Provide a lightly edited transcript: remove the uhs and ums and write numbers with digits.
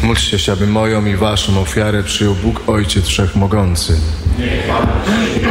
Módlcie się, aby moją i waszą ofiarę przyjął Bóg Ojciec Wszechmogący. Niech Pan